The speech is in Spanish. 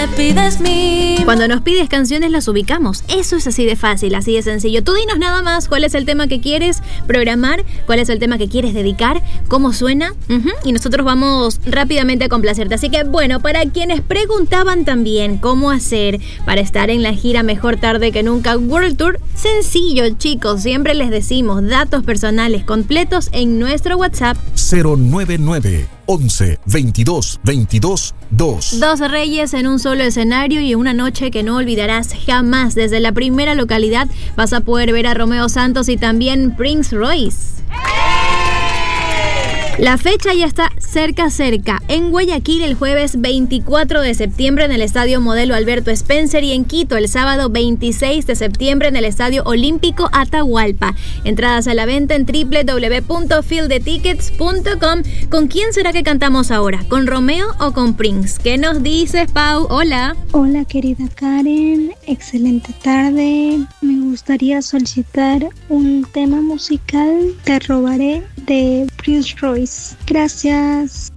me pides mil. Cuando nos pides canciones las ubicamos. Eso es así de fácil, así de sencillo. Tú dinos nada más cuál es el tema que quieres programar, cuál es el tema que quieres dedicar, cómo suena, y nosotros vamos rápidamente a complacerte. Así que bueno, para quienes preguntaban también cómo hacer para estar en la gira Mejor Tarde que Nunca World Tour, sencillo, chicos, siempre les decimos datos personales completos en nuestro WhatsApp 099 11 22 22 2. 2 reyes en un solo escenario y una noche que no olvidarás jamás. Desde la primera localidad vas a poder ver a Romeo Santos y también Prince Royce. La fecha ya está cerca. En Guayaquil el jueves 24 de septiembre en el Estadio Modelo Alberto Spencer y en Quito el sábado 26 de septiembre en el Estadio Olímpico Atahualpa. Entradas a la venta en www.fieldetickets.com. ¿Con quién será que cantamos ahora? ¿Con Romeo o con Prince? ¿Qué nos dices, Pau? Hola. Hola, querida Karen. Excelente tarde. Me gustaría solicitar un tema musical. Te robaré de Prince Royce. Gracias.